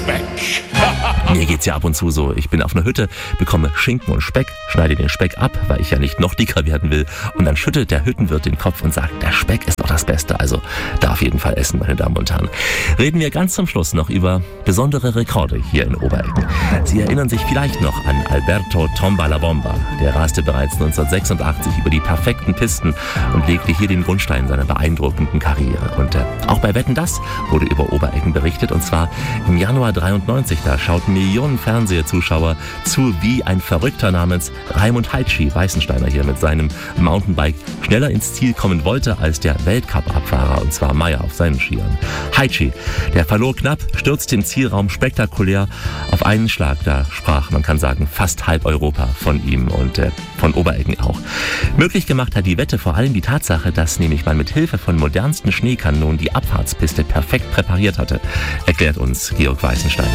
Speck. Mir geht's ja ab und zu so. Ich bin auf einer Hütte, bekomme Schinken und Speck, schneide den Speck ab, weil ich ja nicht noch dicker werden will. Und dann schüttelt der Hüttenwirt den Kopf und sagt, der Speck ist doch das Beste. Also darf auf jeden Fall essen, meine Damen und Herren. Reden wir ganz zum Schluss noch über besondere Rekorde hier in Obereggen. Sie erinnern sich vielleicht noch an Alberto Tomba la Bomba. Der raste bereits 1986 über die perfekten Pisten und legte hier den Grundstein seiner beeindruckenden Karriere. Und auch bei Wetten, das wurde über Obereggen berichtet. Und zwar im Januar 93. Da schauten Millionen Fernsehzuschauer zu, wie ein Verrückter namens Raimund Heitschi Weißensteiner hier mit seinem Mountainbike schneller ins Ziel kommen wollte als der Weltcup-Abfahrer, und zwar Meyer auf seinen Skiern. Heitschi, der verlor knapp, stürzte im Zielraum spektakulär auf einen Schlag. Da sprach, man kann sagen, fast halb Europa von ihm und von Obereggen auch. Möglich gemacht hat die Wette vor allem die Tatsache, dass nämlich man mit Hilfe von modernsten Schneekanonen die Abfahrtspiste perfekt präpariert hatte, erklärt uns Georg Weißensteiner.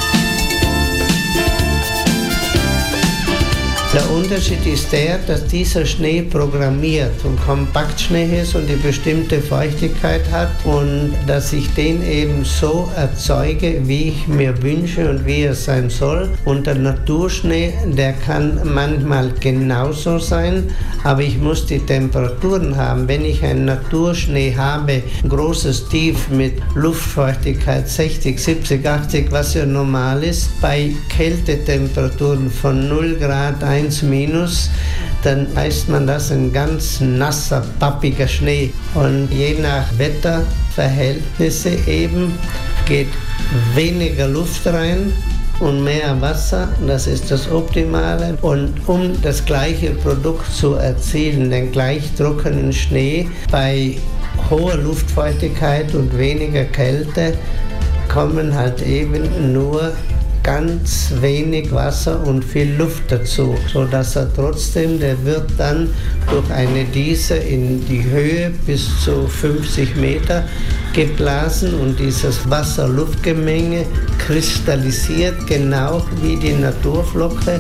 Der Unterschied ist der, dass dieser Schnee programmiert und Kompaktschnee ist und die bestimmte Feuchtigkeit hat und dass ich den eben so erzeuge, wie ich mir wünsche und wie er sein soll. Und der Naturschnee, der kann manchmal genauso sein, aber ich muss die Temperaturen haben. Wenn ich einen Naturschnee habe, ein großes Tief mit Luftfeuchtigkeit 60, 70, 80, was ja normal ist, bei Kältetemperaturen von 0 Grad, 1 minus, dann heißt man das ein ganz nasser, pappiger Schnee. Und je nach Wetterverhältnisse eben geht weniger Luft rein und mehr Wasser, das ist das Optimale. Und um das gleiche Produkt zu erzielen, den gleich trockenen Schnee bei hoher Luftfeuchtigkeit und weniger Kälte, kommen halt eben nur ganz wenig Wasser und viel Luft dazu, sodass er trotzdem, der wird dann durch eine Düse in die Höhe bis zu 50 Meter geblasen und dieses Wasser-Luft-Gemenge kristallisiert genau wie die Naturflocke.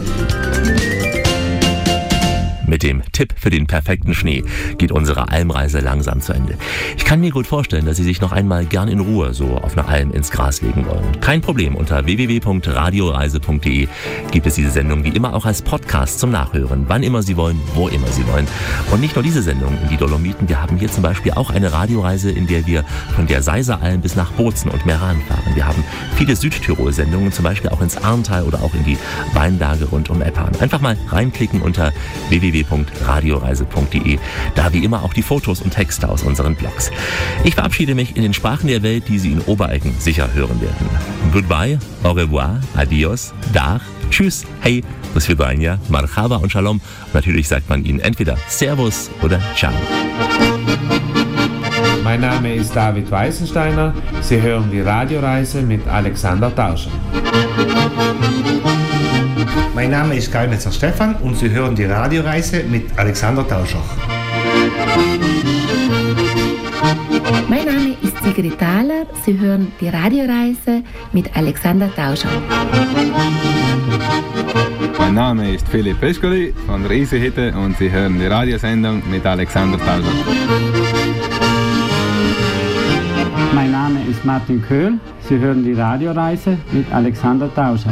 Mit dem Tipp für den perfekten Schnee geht unsere Almreise langsam zu Ende. Ich kann mir gut vorstellen, dass Sie sich noch einmal gern in Ruhe so auf einer Alm ins Gras legen wollen. Kein Problem, unter www.radioreise.de gibt es diese Sendung wie immer auch als Podcast zum Nachhören, wann immer Sie wollen, wo immer Sie wollen. Und nicht nur diese Sendung in die Dolomiten, wir haben hier zum Beispiel auch eine Radioreise, in der wir von der Seiseralm bis nach Bozen und Meran fahren. Wir haben viele Südtirol-Sendungen, zum Beispiel auch ins Arntal oder auch in die Weinberge rund um Eppan. Einfach mal reinklicken unter www.radioreise.de. Da wie immer auch die Fotos und Texte aus unseren Blogs. Ich verabschiede mich in den Sprachen der Welt, die Sie in Obereggen sicher hören werden. Goodbye, au revoir, adios, dar, tschüss, hey, do svidania, marhaba und shalom. Und natürlich sagt man Ihnen entweder Servus oder Ciao. Mein Name ist David Weißensteiner. Sie hören die Radioreise mit Alexander Tauscher. Mein Name ist Kalmetzer Stefan und Sie hören die Radioreise mit Alexander Tauscher. Mein Name ist Sigrid Thaler. Sie hören die Radioreise mit Alexander Tauscher. Mein Name ist Philipp Peschkoli von Riesehütte und Sie hören die Radiosendung mit Alexander Tauscher. Mein Name ist Martin Köhl. Sie hören die Radioreise mit Alexander Tauscher.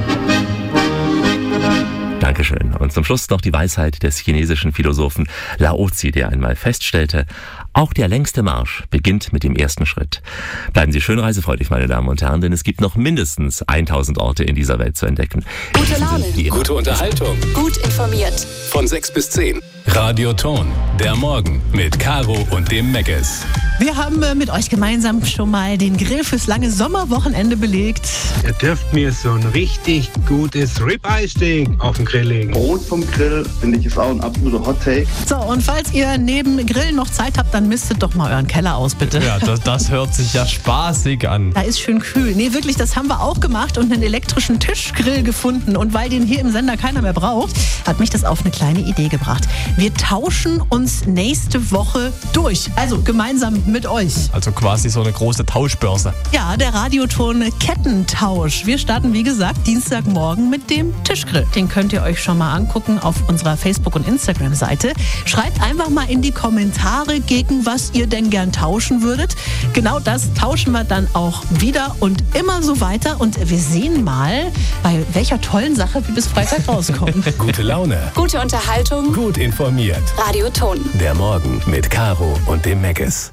Dankeschön. Und zum Schluss noch die Weisheit des chinesischen Philosophen Laozi, der einmal feststellte, auch der längste Marsch beginnt mit dem ersten Schritt. Bleiben Sie schön reisefreudig, meine Damen und Herren, denn es gibt noch mindestens 1000 Orte in dieser Welt zu entdecken. Gute Laune, gute Unterhaltung, gut informiert. Von 6 bis 10. Radio Ton, der Morgen mit Caro und dem Meckes. Wir haben mit euch gemeinsam schon mal den Grill fürs lange Sommerwochenende belegt. Ihr dürft mir so ein richtig gutes Ribeye-Steak auf den Grill legen. Brot vom Grill, finde ich, ist auch ein absoluter Hot-Take. So, und falls ihr neben Grillen noch Zeit habt, dann mistet doch mal euren Keller aus, bitte. Ja, das hört sich ja spaßig an. Da ist schön kühl. Nee, wirklich, das haben wir auch gemacht und einen elektrischen Tischgrill gefunden. Und weil den hier im Sender keiner mehr braucht, hat mich das auf eine kleine Idee gebracht. Wir tauschen uns nächste Woche durch. Also gemeinsam mit euch. Also quasi so eine große Tauschbörse. Ja, der Radioton Kettentausch. Wir starten, wie gesagt, Dienstagmorgen mit dem Tischgrill. Den könnt ihr euch schon mal angucken auf unserer Facebook- und Instagram-Seite. Schreibt einfach mal in die Kommentare, gegen was ihr denn gern tauschen würdet. Genau das tauschen wir dann auch wieder und immer so weiter. Und wir sehen mal, bei welcher tollen Sache wir bis Freitag rauskommen. Gute Laune. Gute Unterhaltung. Gut informiert. Radioton. Der Morgen mit Caro und dem Meckes.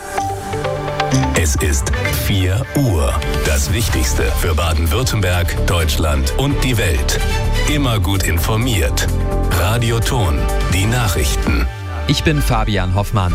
Es ist 4 Uhr. Das Wichtigste für Baden-Württemberg, Deutschland und die Welt. Immer gut informiert. Radioton. Die Nachrichten. Ich bin Fabian Hoffmann.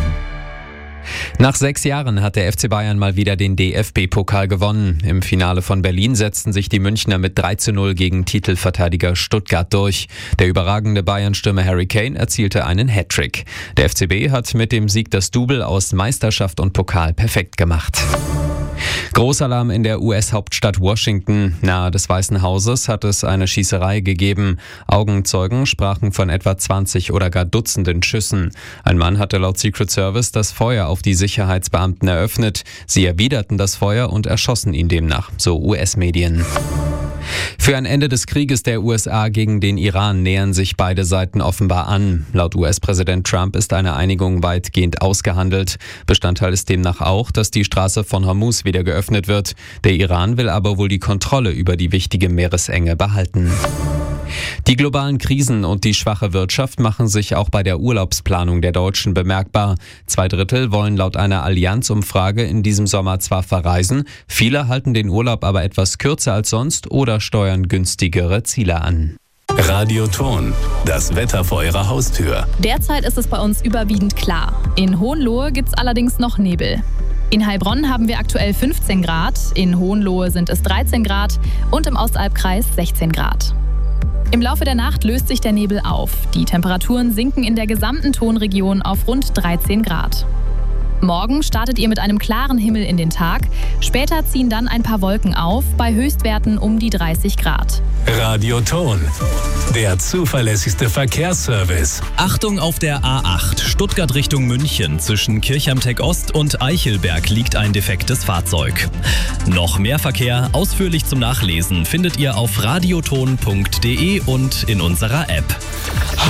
Nach 6 Jahren hat der FC Bayern mal wieder den DFB-Pokal gewonnen. Im Finale von Berlin setzten sich die Münchner mit 3:0 gegen Titelverteidiger Stuttgart durch. Der überragende Bayern-Stürmer Harry Kane erzielte einen Hattrick. Der FCB hat mit dem Sieg das Double aus Meisterschaft und Pokal perfekt gemacht. Großalarm in der US-Hauptstadt Washington. Nahe des Weißen Hauses hat es eine Schießerei gegeben. Augenzeugen sprachen von etwa 20 oder gar Dutzenden Schüssen. Ein Mann hatte laut Secret Service das Feuer auf die Sicherheitsbeamten eröffnet. Sie erwiderten das Feuer und erschossen ihn demnach, so US-Medien. Für ein Ende des Krieges der USA gegen den Iran nähern sich beide Seiten offenbar an. Laut US-Präsident Trump ist eine Einigung weitgehend ausgehandelt. Bestandteil ist demnach auch, dass die Straße von Hormuz wieder geöffnet wird. Der Iran will aber wohl die Kontrolle über die wichtige Meeresenge behalten. Die globalen Krisen und die schwache Wirtschaft machen sich auch bei der Urlaubsplanung der Deutschen bemerkbar. 2/3 wollen laut einer Allianz-Umfrage in diesem Sommer zwar verreisen, viele halten den Urlaub aber etwas kürzer als sonst oder steuern günstigere Ziele an. Radioton. Das Wetter vor Ihrer Haustür. Derzeit ist es bei uns überwiegend klar. In Hohenlohe gibt's allerdings noch Nebel. In Heilbronn haben wir aktuell 15 Grad, in Hohenlohe sind es 13 Grad und im Ostalbkreis 16 Grad. Im Laufe der Nacht löst sich der Nebel auf. Die Temperaturen sinken in der gesamten Tonregion auf rund 13 Grad. Morgen startet ihr mit einem klaren Himmel in den Tag. Später ziehen dann ein paar Wolken auf, bei Höchstwerten um die 30 Grad. Radioton. Der zuverlässigste Verkehrsservice. Achtung auf der A8, Stuttgart Richtung München. Zwischen Kirchhamteck Ost und Eichelberg liegt ein defektes Fahrzeug. Noch mehr Verkehr, ausführlich zum Nachlesen, findet ihr auf radioton.de und in unserer App.